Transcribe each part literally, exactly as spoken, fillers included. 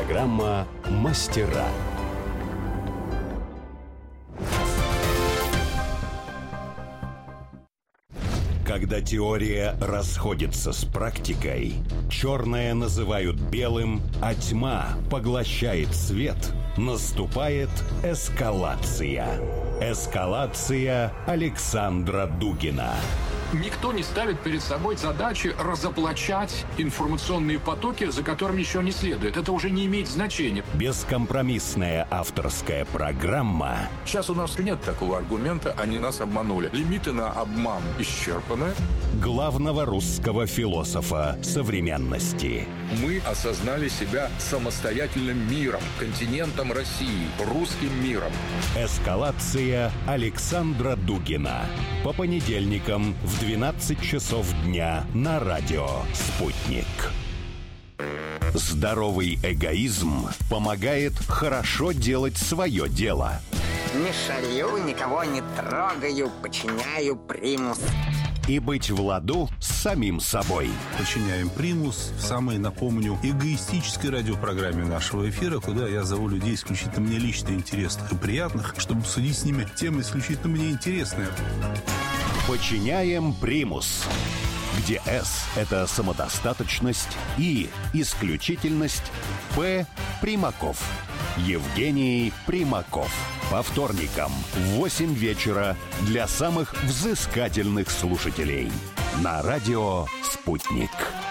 Программа «Мастера». Когда теория расходится с практикой, черное называют белым, а тьма поглощает свет, наступает эскалация. Эскалация Александра Дугина. Никто не ставит перед собой задачи разоблачать информационные потоки, за которыми еще не следует. Это уже не имеет значения. Бескомпромиссная авторская программа. Сейчас у нас нет такого аргумента, они нас обманули. Лимиты на обман исчерпаны. Главного русского философа современности. Мы осознали себя самостоятельным миром, континентом России, русским миром. Эскалация Александра Дугина. По понедельникам в двенадцать часов дня на радио «Спутник». Здоровый эгоизм помогает хорошо делать свое дело. Не шалю, никого не трогаю, подчиняю примус. И быть в ладу с самим собой. Подчиняем примус в самой, напомню, эгоистической радиопрограмме нашего эфира, куда я зову людей исключительно мне лично интересных и приятных, чтобы обсудить с ними темы исключительно мне интересные. Подчиняем примус, где «С» — это самодостаточность, «И» — исключительность, «П» — Примаков. Евгений Примаков. По вторникам в восемь вечера для самых взыскательных слушателей. На радио «Спутник».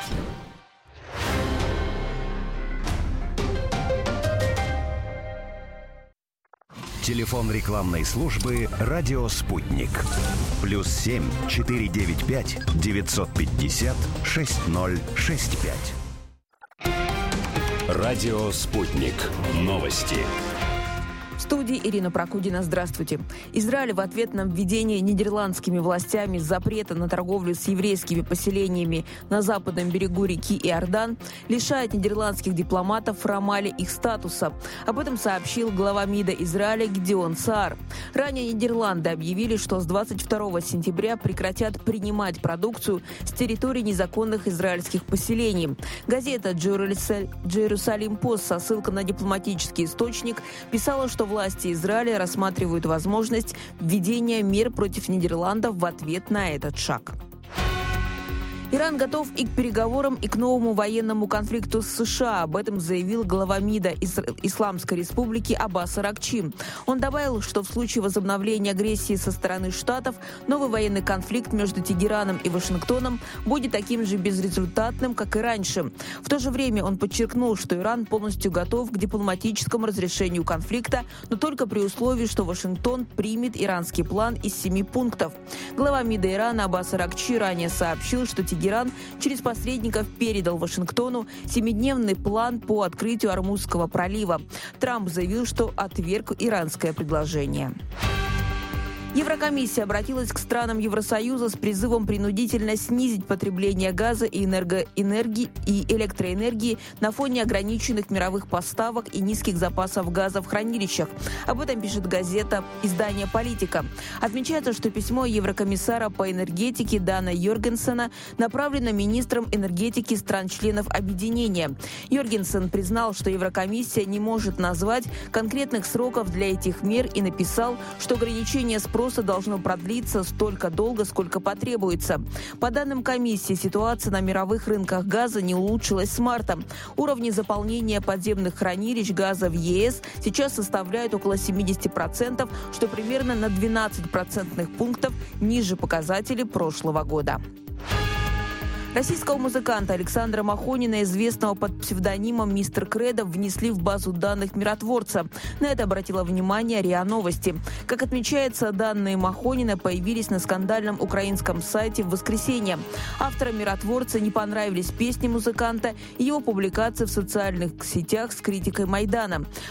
Телефон рекламной службы «Радио Спутник». Плюс семь четыре девять пять девятьсот пятьдесят шесть ноль шесть пять. Радио «Спутник». Новости. В студии Ирина Прокудина. Здравствуйте. Израиль в ответ на введение нидерландскими властями запрета на торговлю с еврейскими поселениями на западном берегу реки Иордан лишает нидерландских дипломатов в Рамалле их статуса. Об этом сообщил глава МИДа Израиля Гидеон Саар. Ранее Нидерланды объявили, что с двадцать второго сентября прекратят принимать продукцию с территории незаконных израильских поселений. Газета «Джерусалим Пост» со ссылкой на дипломатический источник писала, что власти Израиля рассматривают возможность введения мер против Нидерландов в ответ на этот шаг. Иран готов и к переговорам, и к новому военному конфликту с США. Об этом заявил глава МИДа Исламской Республики Аббас Аракчи. Он добавил, что в случае возобновления агрессии со стороны Штатов новый военный конфликт между Тегераном и Вашингтоном будет таким же безрезультатным, как и раньше. В то же время он подчеркнул, что Иран полностью готов к дипломатическому разрешению конфликта, но только при условии, что Вашингтон примет иранский план из семи пунктов. Глава МИДа Ирана Аббас Аракчи ранее сообщил, что Тегеран Тегеран через посредников передал Вашингтону семидневный план по открытию Ормузского пролива. Трамп заявил, что отверг иранское предложение. Еврокомиссия обратилась к странам Евросоюза с призывом принудительно снизить потребление газа и энергоэнергии и электроэнергии на фоне ограниченных мировых поставок и низких запасов газа в хранилищах. Об этом пишет газета издание «Политика». Отмечается, что письмо еврокомиссара по энергетике Дана Йоргенсена направлено министрам энергетики стран-членов объединения. Йоргенсен признал, что Еврокомиссия не может назвать конкретных сроков для этих мер и написал, что ограничение спроса Спроса должно продлиться столько долго, сколько потребуется. По данным комиссии, ситуация на мировых рынках газа не улучшилась с марта. Уровни заполнения подземных хранилищ газа в ЕС сейчас составляют около семьдесят процентов, что примерно на двенадцать процентных пунктов ниже показателей прошлого года. Российского музыканта Александра Махонина, известного под псевдонимом «Мистер Кредо», внесли в базу данных миротворца. На это обратила внимание РИА Новости. Как отмечается, данные Махонина появились на скандальном украинском сайте в воскресенье. Авторам миротворца не понравились песни музыканта и его публикации в социальных сетях с критикой Майдана.